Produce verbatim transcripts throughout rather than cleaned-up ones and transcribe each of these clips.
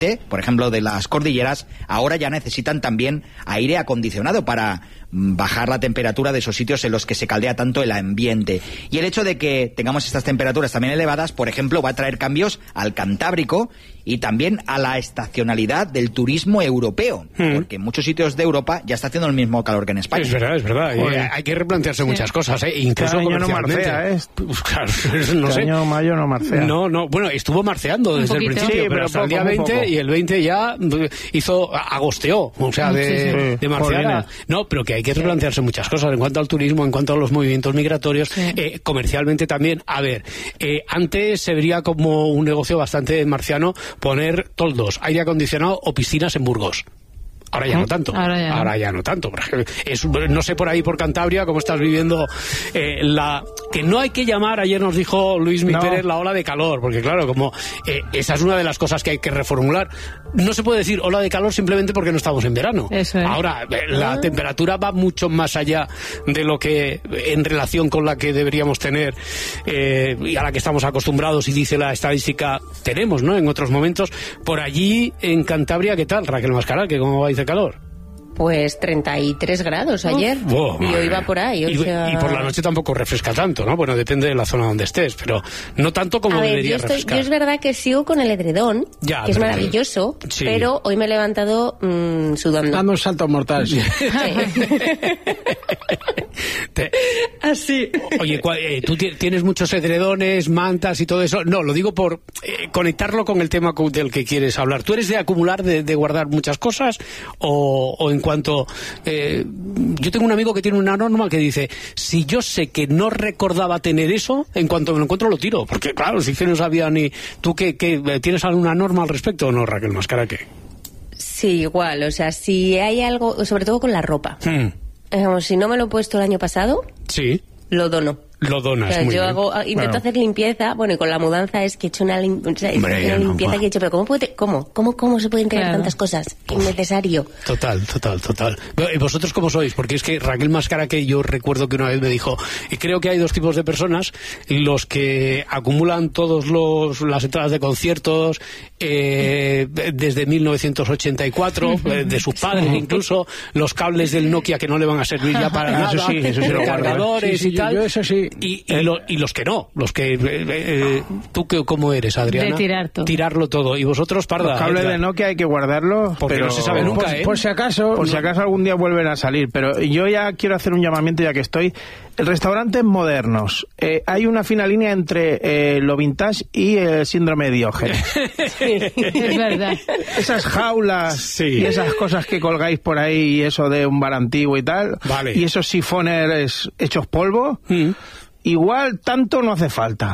por ejemplo, de las cordilleras, ahora ya necesitan también aire acondicionado para bajar la temperatura de esos sitios en los que se caldea tanto el ambiente. Y el hecho de que tengamos estas temperaturas también elevadas, por ejemplo, va a traer cambios al Cantábrico y también a la estacionalidad del turismo europeo, mm. porque en muchos sitios de Europa ya está haciendo el mismo calor que en España. Es verdad, es verdad. Eh, hay que replantearse sí. muchas cosas, ¿eh? Incluso este año no marcea, ¿eh? Pues claro, no este sé. año mayo no marcea. No, no, bueno, estuvo marceando desde el principio, sí, pero, pero hasta poco, el día veinte poco. y el veinte ya hizo, agosteó, o sea, de, sí, sí. de marcear. No, pero que hay que replantearse muchas cosas en cuanto al turismo, en cuanto a los movimientos migratorios, sí. eh, comercialmente también. A ver, eh, antes se vería como un negocio bastante marciano poner toldos, aire acondicionado o piscinas en Burgos. Ahora ya no tanto. Ahora ya, Ahora ya no tanto. Es, no sé por ahí, por Cantabria, cómo estás viviendo eh, la... Que no hay que llamar, ayer nos dijo Luis Mi no. Pérez, la ola de calor, porque claro, como eh, esa es una de las cosas que hay que reformular. No se puede decir ola de calor simplemente porque no estamos en verano. Eso es. Ahora, eh, la ah. temperatura va mucho más allá de lo que, en relación con la que deberíamos tener eh, y a la que estamos acostumbrados, y dice la estadística, tenemos, ¿no?, en otros momentos. Por allí, en Cantabria, ¿qué tal, Raquel Mascaral? ¿Que cómo va de calor? Pues treinta y tres grados ayer. Oh, y hoy va por ahí. O y, sea... y por la noche tampoco refresca tanto, ¿no? Bueno, depende de la zona donde estés, pero no tanto como a ver, debería yo estoy, refrescar. Yo es verdad que sigo con el edredón, ya, que es pero, maravilloso, sí. pero hoy me he levantado mmm, sudando. Dando un salto mortal, sí. Te... Así. Oye, eh, ¿tú tienes muchos edredones, mantas y todo eso? No, lo digo por eh, conectarlo con el tema del que quieres hablar. ¿Tú eres de acumular, de, de guardar muchas cosas? O, o en cuanto... Eh, yo tengo un amigo que tiene una norma que dice, si yo sé que no recordaba tener eso, en cuanto me lo encuentro lo tiro. Porque claro, si que no sabía ni... ¿Tú qué, qué, tienes alguna norma al respecto o no, Raquel Mascara? ¿Qué? Sí, igual. O sea, si hay algo, sobre todo con la ropa. Hmm. Digamos, si no me lo he puesto el año pasado, sí, lo dono. Lo donas, o sea, muy yo bien. hago, intento bueno. hacer limpieza, bueno, y con la mudanza es que he hecho una, lim... o sea, Hombre, una limpieza no, que he hecho, pero ¿cómo puede, cómo, cómo, cómo se pueden tener claro. tantas cosas? Innecesario. Total, total, total. ¿Y vosotros cómo sois? Porque es que Raquel Mascara, que yo recuerdo que una vez me dijo, y creo que hay dos tipos de personas, los que acumulan todos los las entradas de conciertos eh, desde mil novecientos ochenta y cuatro, de sus padres incluso, los cables del Nokia que no le van a servir ya para nada, eso sí, eso sí, los cargadores sí, sí, y tal. Yo eso sí. Y, y, lo, y los que no, los que... Eh, eh, ¿Tú qué, cómo eres, Adriana? De tirar todo. Tirarlo todo. ¿Y vosotros, Parda? Los cables de Nokia hay que guardarlos, porque pero no se sabe nunca, por, ¿eh? Por si acaso, por si acaso algún día vuelven a salir. Pero yo ya quiero hacer un llamamiento, ya que estoy... Restaurantes modernos. Eh, hay una fina línea entre eh, lo vintage y el síndrome de Diógenes. Sí, es verdad. Esas jaulas sí. y esas cosas que colgáis por ahí, y eso de un bar antiguo y tal, vale. y esos sifones hechos polvo... Mm. Igual tanto no hace falta.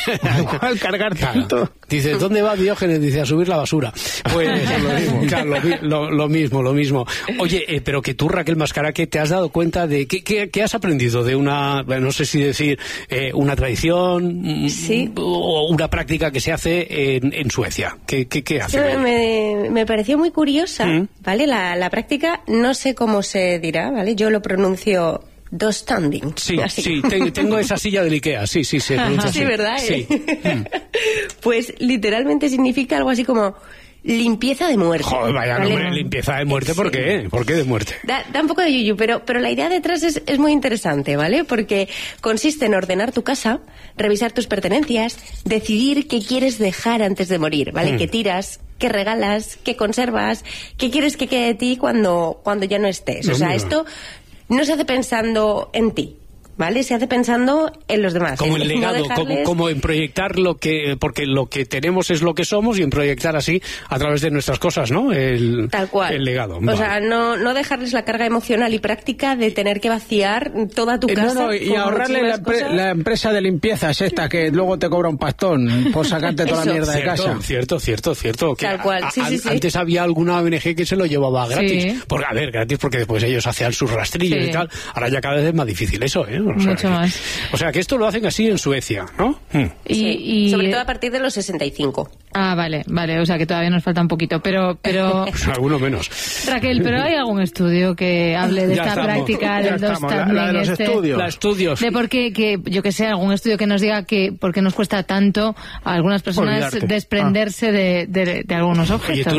Igual cargar claro. tanto. Dice, ¿dónde va Diógenes? Dice, a subir la basura. Pues lo mismo, claro, lo, lo, lo mismo, lo mismo. Oye, eh, pero que tú, Raquel Mascara, que te has dado cuenta de... ¿Qué, qué, qué has aprendido de una, no sé si decir, eh, una tradición sí. o una práctica que se hace en, en Suecia? ¿Qué, qué, qué hace? Me, me pareció muy curiosa, ¿Mm? ¿vale? La, la práctica, no sé cómo se dirá, ¿vale? Yo lo pronuncio... Dos standing. Sí, así. sí, te, tengo esa silla del Ikea, sí, sí, se pronuncia así. Sí, ¿verdad? Sí. ¿Eh? Pues literalmente significa algo así como limpieza de muerte. Joder, vaya ¿vale? nombre, limpieza de muerte, ¿por qué? ¿Por qué de muerte? Da, da un poco de yuyu, pero, pero la idea detrás es, es muy interesante, ¿vale? Porque consiste en ordenar tu casa, revisar tus pertenencias, decidir qué quieres dejar antes de morir, ¿vale? Mm. ¿Qué tiras? ¿Qué regalas? ¿Qué conservas? ¿Qué quieres que quede de ti cuando, cuando ya no estés? O sea, esto... no se hace pensando en ti, ¿vale? Se hace pensando en los demás. Como en el legado, no dejarles... como, como en proyectar lo que... Porque lo que tenemos es lo que somos, y en proyectar así a través de nuestras cosas, ¿no? El, Tal cual. El legado. O vale. sea, no, no dejarles la carga emocional y práctica de tener que vaciar toda tu casa. No, no, y ahorrarle la, empre- la empresa de limpieza es esta, que luego te cobra un pastón por sacarte toda Eso. la mierda cierto, de casa. Cierto, cierto, cierto. Que Tal cual, sí, a, sí, sí. Antes había alguna O N G que se lo llevaba gratis. Sí. Porque, a ver, gratis porque después ellos hacían sus rastrillos sí. y tal. Ahora ya cada vez es más difícil eso, ¿eh? O sea, mucho más. O sea, que esto lo hacen así en Suecia, ¿no? Mm. Y, Sí, y- sobre todo a partir de los sesenta y cinco. Ah, vale, vale, o sea que todavía nos falta un poquito, pero, pero Pues alguno menos. Raquel, ¿pero hay algún estudio que hable de Ya esta estamos, práctica ya del dos estamos, la- la de los este? estudios. La estudios. De por qué, que, yo que sé, algún estudio que nos diga que por qué nos cuesta tanto a algunas personas Olvidarte. desprenderse de, de, de algunos objetos. Oye, tú